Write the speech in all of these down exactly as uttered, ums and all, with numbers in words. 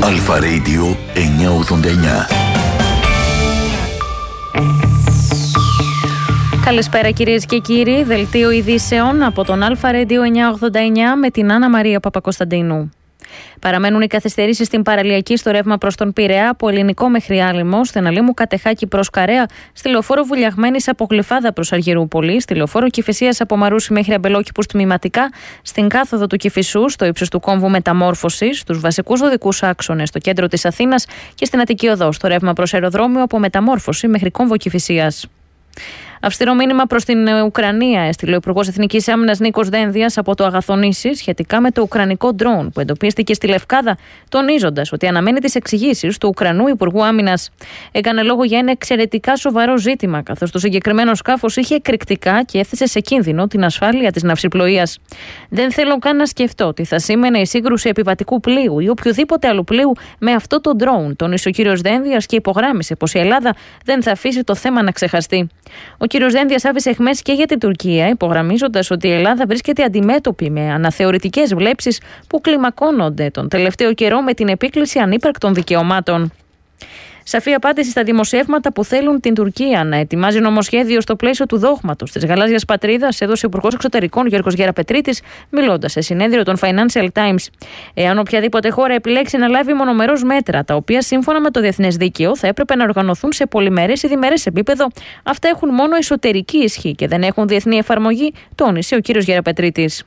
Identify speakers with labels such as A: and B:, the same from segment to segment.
A: Αλφα Radio εννιακόσια ογδόντα εννιά.
B: Καλησπέρα κυρίες και κύριοι, δελτίο ειδήσεων από τον Αλφα Radio εννιακόσια ογδόντα εννιά με την Άννα Μαρία Παπακοσταντίνου. Παραμένουν οι καθυστερήσεις στην παραλιακή στο ρεύμα προς τον Πειραιά από Ελληνικό μέχρι Άλυμο, Στεναλήμου Κατεχάκη προς Καρέα, στη λεωφόρο Βουλιαγμένης από Γλυφάδα προς Αργυρούπολη, στη λεωφόρο Κηφισίας από Μαρούσι μέχρι Αμπελόκηπους τμηματικά, στην κάθοδο του Κηφισού, στο ύψος του κόμβου Μεταμόρφωσης, στους βασικούς οδικούς άξονες στο κέντρο της Αθήνας και στην Αττική Οδό, στο ρεύμα προς αεροδρόμιο από Μεταμόρφωση μέχρι κόμβο Κηφισίας. Αυστηρό μήνυμα προς την Ουκρανία έστειλε ο Υπουργός Εθνικής Άμυνας Νίκος Δένδιας από το Αγαθονήσι σχετικά με το ουκρανικό ντρόουν που εντοπίστηκε στη Λευκάδα, τονίζοντας ότι αναμένει τις εξηγήσεις του Ουκρανού Υπουργού Άμυνας. Έκανε λόγο για ένα εξαιρετικά σοβαρό ζήτημα, καθώς το συγκεκριμένο σκάφος είχε εκρηκτικά και έθεσε σε κίνδυνο την ασφάλεια της ναυσιπλοείας. Δεν θέλω καν να σκεφτώ τι θα σήμαινε η σύγκρουση επιβατικού πλοίου ή οποιοδήποτε άλλου πλοίου με αυτό το ντρόουν, τόνισε ο κύριος Δένδιας και υπογράμμισε πως η Ελλάδα δεν θα αφήσει το θέμα να ξεχαστεί. Ο κύριος Δένδιας άφησε αιχμές και για την Τουρκία, υπογραμμίζοντας ότι η Ελλάδα βρίσκεται αντιμέτωπη με αναθεωρητικές βλέψεις που κλιμακώνονται τον τελευταίο καιρό με την επίκληση ανύπαρκτων δικαιωμάτων. Σαφή απάντηση στα δημοσιεύματα που θέλουν την Τουρκία να ετοιμάζει νομοσχέδιο στο πλαίσιο του δόγματος της γαλάζιας πατρίδας, έδωσε ο Υπουργός Εξωτερικών Γιώργος Γεραπετρίτης, μιλώντας σε συνέδριο των Financial Times. Εάν οποιαδήποτε χώρα επιλέξει να λάβει μονομερώς μέτρα, τα οποία σύμφωνα με το διεθνές δίκαιο θα έπρεπε να οργανωθούν σε πολυμερές ή διμερές επίπεδο, αυτά έχουν μόνο εσωτερική ισχύ και δεν έχουν διεθνή εφαρμογή, τόνισε ο κύριος Γεραπετρίτης.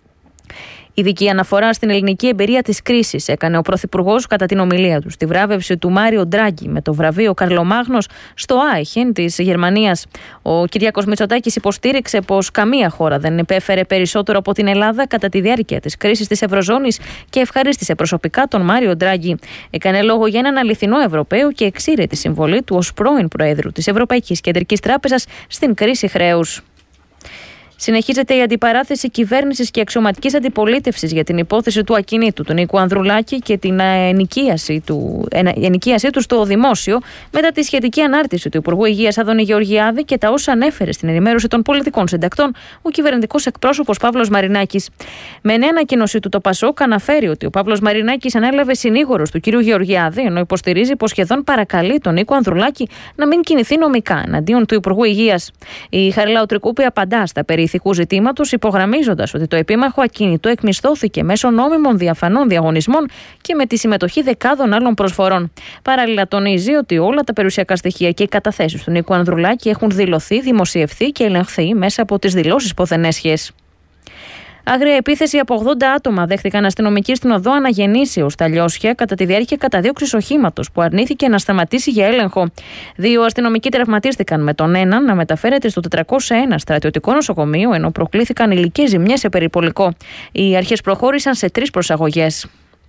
B: Ειδική αναφορά στην ελληνική εμπειρία της κρίσης έκανε ο Πρωθυπουργός κατά την ομιλία του στη βράβευση του Μάριο Ντράγκη με το βραβείο Καρλομάγνος στο Άιχεν της Γερμανίας. Ο Κυριάκος Μητσοτάκης υποστήριξε πως καμία χώρα δεν υπέφερε περισσότερο από την Ελλάδα κατά τη διάρκεια της κρίσης της Ευρωζώνης και ευχαρίστησε προσωπικά τον Μάριο Ντράγκη. Έκανε λόγο για έναν αληθινό Ευρωπαίο και εξήρε τη συμβολή του ως πρώην Προέδρου της Ευρωπαϊκής Κεντρικής Τράπεζας στην κρίση χρέους. Συνεχίζεται η αντιπαράθεση κυβέρνησης και αξιωματικής αντιπολίτευσης για την υπόθεση του ακινήτου του Νίκου Ανδρουλάκη και την ενοικίαση του, ενοικίασή του στο δημόσιο μετά τη σχετική ανάρτηση του Υπουργού Υγείας Άδωνη Γεωργιάδη και τα όσα ανέφερε στην ενημέρωση των πολιτικών συντακτών ο κυβερνητικός εκπρόσωπος Παύλος Μαρινάκης. Με νέα ανακοίνωσή του, το ΠΑΣΟΚ αναφέρει ότι ο Παύλος Μαρινάκης ανέλαβε συνήγορος του κ. Γεωργιάδη, ενώ υποστηρίζει πως σχεδόν παρακαλεί τον Νίκο Ανδρουλάκη να μην κινηθεί νομικά εναντίον του Υπουργού Υγείας. Η Χαριλάου Τρικούπη απαντά στα περί ηθικού ζητήματος, υπογραμμίζοντας ότι το επίμαχο ακίνητο εκμισθώθηκε μέσω νόμιμων διαφανών διαγωνισμών και με τη συμμετοχή δεκάδων άλλων προσφορών. Παράλληλα, τονίζει ότι όλα τα περιουσιακά στοιχεία και οι καταθέσεις του Νίκου Ανδρουλάκη έχουν δηλωθεί, δημοσιευθεί και ελεγχθεί μέσα από τις δηλώσεις ποθενέσχες. Άγρια επίθεση από ογδόντα άτομα δέχτηκαν αστυνομικοί στην οδό Αναγεννήσεως στα Λιώσια κατά τη διάρκεια καταδίωξης οχήματος που αρνήθηκε να σταματήσει για έλεγχο. Δύο αστυνομικοί τραυματίστηκαν, με τον έναν να μεταφέρεται στο τετρακόσια ένα στρατιωτικό νοσοκομείο, ενώ προκλήθηκαν υλικές ζημιές σε περιπολικό. Οι αρχές προχώρησαν σε τρεις προσαγωγές.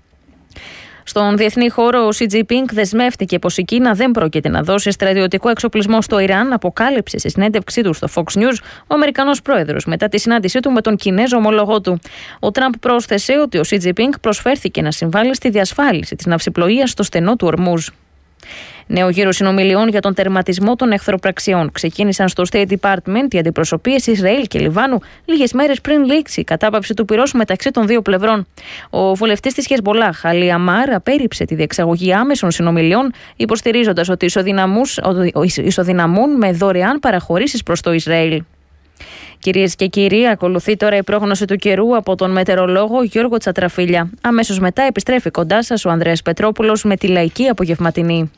B: Στον διεθνή χώρο, ο Σι Τζινπίνγκ δεσμεύτηκε πως η Κίνα δεν πρόκειται να δώσει στρατιωτικό εξοπλισμό στο Ιράν, αποκάλυψε στη συνέντευξή του στο Fox News ο Αμερικανός πρόεδρος μετά τη συνάντησή του με τον Κινέζο ομόλογό του. Ο Τραμπ πρόσθεσε ότι ο Σι Τζινπίνγκ προσφέρθηκε να συμβάλλει στη διασφάλιση της ναυσιπλοείας στο στενό του Ορμούζ. Νέο γύρο συνομιλιών για τον τερματισμό των εχθροπραξιών ξεκίνησαν στο State Department οι αντιπροσωπείες Ισραήλ και Λιβάνου λίγες μέρες πριν λήξει η κατάπαυση του πυρός μεταξύ των δύο πλευρών. Ο βουλευτής της Χεσμπολάχ, Αλί Αμάρ, απέρριψε τη διεξαγωγή άμεσων συνομιλιών, υποστηρίζοντας ότι ισοδυναμούν με δωρεάν παραχωρήσεις προς το Ισραήλ. Κυρίες και κύριοι, ακολουθεί τώρα η πρόγνωση του καιρού από τον μετεωρολόγο Γιώργο Τσατραφίλια. Αμέσως μετά επιστρέφει κοντά σας ο Ανδρέας Πετρόπουλος με τη λαϊκή απογευματινή.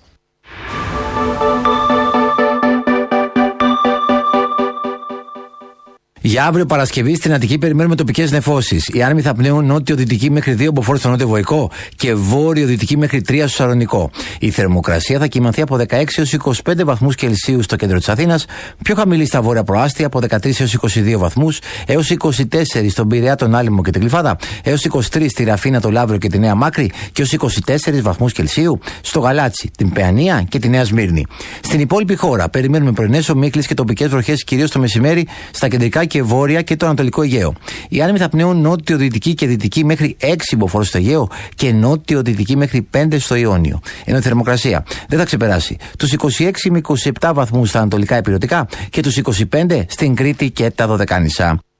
C: Για αύριο Παρασκευή στην Αττική περιμένουμε τοπικές νεφώσεις. Οι άνεμοι θα πνέουν νότιο-δυτική μέχρι δύο μποφόρ στο νότιο Βοϊκό και βόρειο-δυτική μέχρι τρία στο Σαλονικό. Η θερμοκρασία θα κυμανθεί από δεκαέξι έως είκοσι πέντε βαθμούς Κελσίου στο κέντρο της Αθήνας, πιο χαμηλή στα βόρεια προάστια από δεκατρείς έως είκοσι δύο βαθμούς, έως είκοσι τέσσερα στον Πειραιά, τον Άλυμο και την Γλυφάδα, έως είκοσι τρία στη Ραφίνα, το Λαύριο και τη Νέα Μάκρη και έως είκοσι τέσσερα βαθμούς Κελσίου στο Γαλάτσι, την Παιανία και τη Νέα Σμύρνη. Στην υπόλοιπη χώρα περιμένουμε πρωινές ομίχλες και τοπικές βροχές κυρίως το μεσημέρι στα κεντρικά και βόρεια και το Ανατολικό Αιγαίο. Οι άνεμοι θα πνέουν νότιο-δυτική και δυτική μέχρι έξι μποφόρ στο Αιγαίο και νότιο-δυτική μέχρι πέντε στο Ιόνιο. Ενώ η θερμοκρασία δεν θα ξεπεράσει τους είκοσι έξι με είκοσι επτά βαθμούς στα ανατολικά ηπειρωτικά και τους είκοσι πέντε στην Κρήτη και τα Δωδεκάνησα.